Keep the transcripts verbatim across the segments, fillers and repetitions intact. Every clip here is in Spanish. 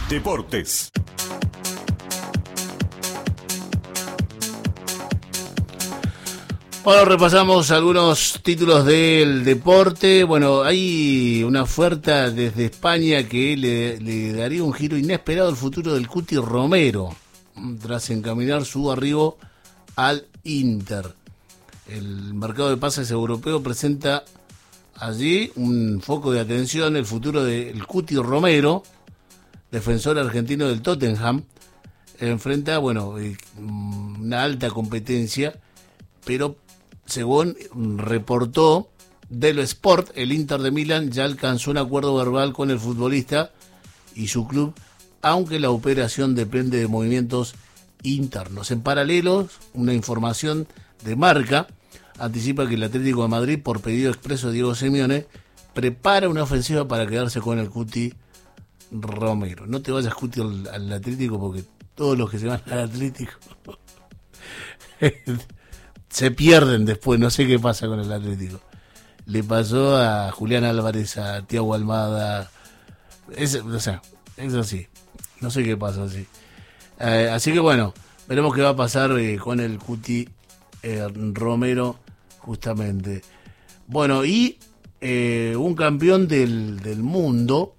Deportes. Bueno, repasamos algunos títulos del deporte. Bueno, hay una oferta desde España que le, le daría un giro inesperado al futuro del Cuti Romero, tras encaminar su arribo al Inter. El mercado de pases europeo presenta allí un foco de atención, el futuro del Cuti Romero, defensor argentino del Tottenham. Enfrenta, bueno, una alta competencia, pero según reportó Delo Sport, el Inter de Milán ya alcanzó un acuerdo verbal con el futbolista y su club, aunque la operación depende de movimientos internos. En paralelo, una información de Marca anticipa que el Atlético de Madrid, por pedido expreso de Diego Simeone, prepara una ofensiva para quedarse con el Cuti Romero. No te vayas, Cuti, al, al Atlético, porque todos los que se van al Atlético se pierden después. No sé qué pasa con el Atlético. Le pasó a Julián Álvarez, a Thiago Almada. Es, o sea, es así. No sé qué pasa así. Eh, así que bueno, veremos qué va a pasar eh, con el Cuti eh, Romero, justamente. Bueno, y eh, un campeón del, del mundo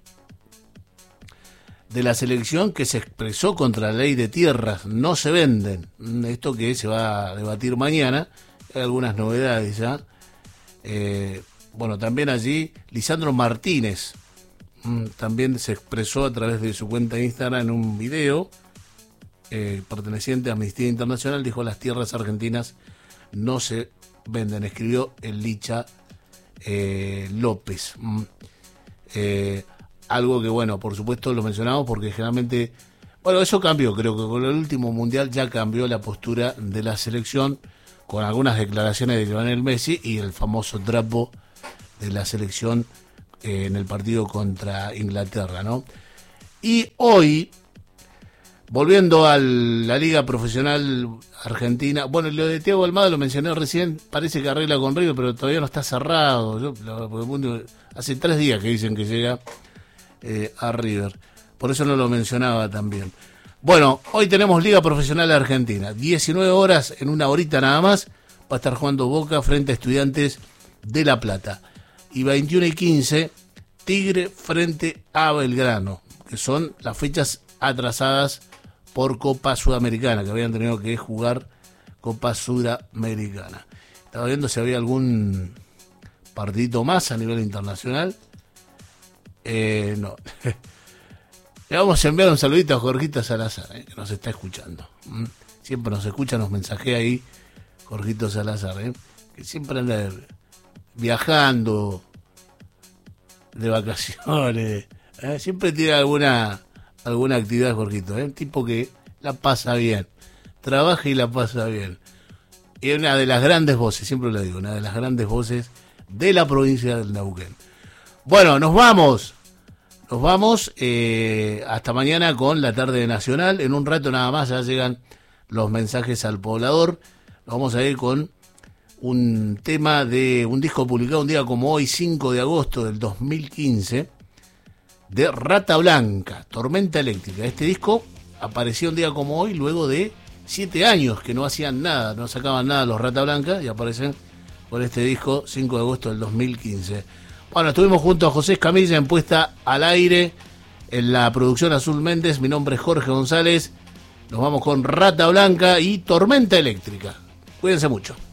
de la selección que se expresó contra la ley de tierras, no se venden. Esto que se va a debatir mañana. Hay algunas novedades ya. Eh, bueno, también allí Lisandro Martínez mmm, también se expresó a través de su cuenta de Instagram en un video eh, perteneciente a Amnistía Internacional. Dijo: las tierras argentinas no se venden, escribió el Licha eh, López. Mm. Eh, algo que, bueno, por supuesto lo mencionamos porque generalmente, bueno, eso cambió, creo que con el último mundial ya cambió la postura de la selección, con algunas declaraciones de Lionel Messi y el famoso trapo de la selección eh, en el partido contra Inglaterra, ¿no? Y hoy, volviendo a la Liga Profesional Argentina, bueno, lo de Thiago Almada lo mencioné recién, parece que arregla con River, pero todavía no está cerrado. Yo, lo, hace tres días que dicen que llega eh, a River, por eso no lo mencionaba también. Bueno, hoy tenemos Liga Profesional Argentina, diecinueve horas, en una horita nada más, va a estar jugando Boca frente a Estudiantes de La Plata. Y veintiuno y quince, Tigre frente a Belgrano, que son las fechas atrasadas por Copa Sudamericana, que habían tenido que jugar Copa Sudamericana. Estaba viendo si había algún partidito más a nivel internacional. Eh, no. Le vamos a enviar un saludito a Jorgito Salazar, eh, que nos está escuchando. ¿Mm? Siempre nos escucha, nos mensajea ahí Jorgito Salazar, eh, que siempre anda viajando de vacaciones. Eh, siempre tiene alguna alguna actividad, Jorgito. Eh, tipo que la pasa bien, trabaja y la pasa bien. Y una de las grandes voces, siempre lo digo, una de las grandes voces de la provincia del Neuquén. Bueno, nos vamos. Nos vamos eh, hasta mañana con la tarde nacional. En un rato nada más ya llegan los mensajes al poblador. Nos vamos a ir con un tema de un disco publicado un día como hoy, cinco de agosto del dos mil quince, de Rata Blanca, Tormenta Eléctrica. Este disco apareció un día como hoy, luego de siete años que no hacían nada, no sacaban nada los Rata Blanca, y aparecen con este disco cinco de agosto del dos mil quince. Bueno, estuvimos junto a José Escamilla en Puesta al Aire, en la producción Azul Méndez. Mi nombre es Jorge González. Nos vamos con Rata Blanca y Tormenta Eléctrica. Cuídense mucho.